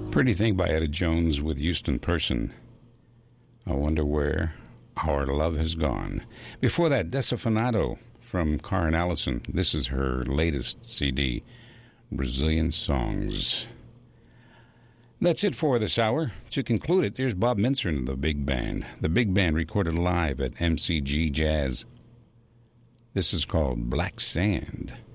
Pretty thing by Etta Jones with Houston Person. I wonder where our love has gone. Before that, Desafinado from Karen Allison. This is her latest CD, Brazilian Songs. That's it for this hour. To conclude it, there's Bob Mintzer and the Big Band. The Big Band recorded live at MCG Jazz. This is called Black Sand.